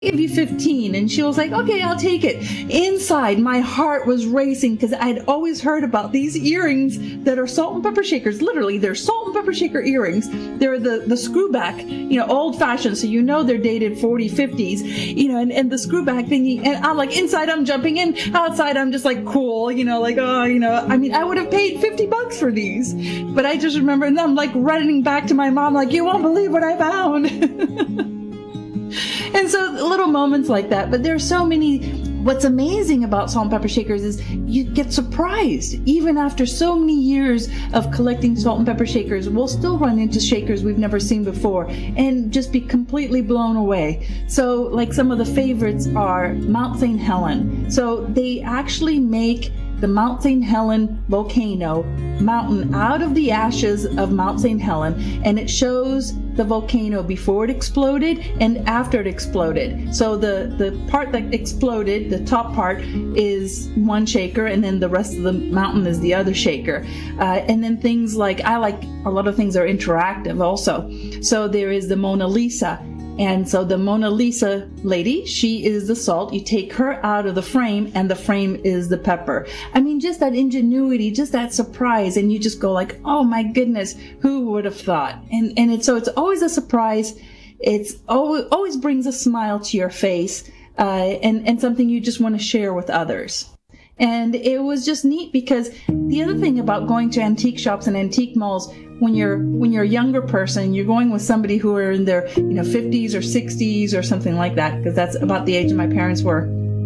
give you 15. And she was like, okay, I'll take it. Inside, my heart was racing because I'd always heard about these earrings that are salt and pepper shakers. Literally, they're salt and pepper shaker earrings. They're the screw back, old fashioned. So they're dated 40s, 50s, and the screw back thingy. And I'm like, inside I'm jumping in, outside I'm just like cool, I would have paid $50 for these. But I just remember, and I'm like running back to my mom, like, you won't believe what I found. And so little moments like that, but there are so many. What's amazing about salt and pepper shakers is you get surprised. Even after so many years of collecting salt and pepper shakers, we'll still run into shakers we've never seen before and just be completely blown away. So like some of the favorites are Mount St. Helen. So they actually make the Mount St. Helen volcano mountain out of the ashes of Mount St. Helen, and it shows the volcano before it exploded and after it exploded. So the part that exploded, the top part, is one shaker, and then the rest of the mountain is the other shaker. And then things like, I like a lot of things are interactive also. So there is the Mona Lisa. And so the Mona Lisa lady, she is the salt. You take her out of the frame, and the frame is the pepper. I mean, just that ingenuity, just that surprise, and you just go like, oh my goodness, who would have thought? And it's always a surprise. It's always brings a smile to your face, and something you just want to share with others. And it was just neat because the other thing about going to antique shops and antique malls, when you're a younger person, you're going with somebody who are in their 50s or 60s or something like that, because that's about the age that my parents were,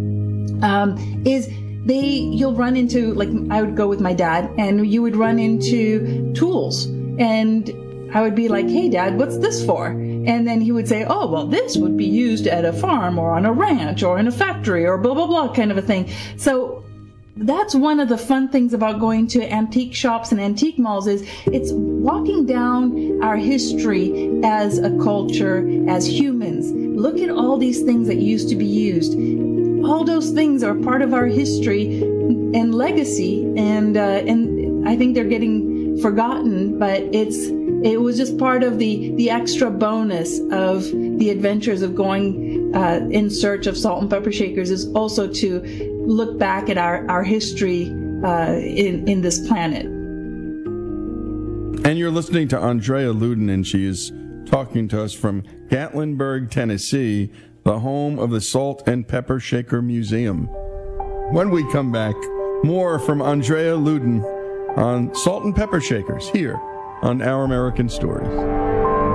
you'll run into, like, I would go with my dad, and you would run into tools, and I would be like, hey Dad, what's this for? And then he would say, oh, well, this would be used at a farm or on a ranch or in a factory or blah, blah, blah kind of a thing. So that's one of the fun things about going to antique shops and antique malls, is it's walking down our history as a culture, as humans. Look at all these things that used to be used. All those things are part of our history and legacy, and I think they're getting forgotten, but it was just part of the extra bonus of the adventures of going in search of salt and pepper shakers, is also to look back at our history in this planet. And you're listening to Andrea Luden, and she is talking to us from Gatlinburg, Tennessee, the home of the Salt and Pepper Shaker Museum. When we come back, more from Andrea Luden on salt and pepper shakers here on Our American Stories.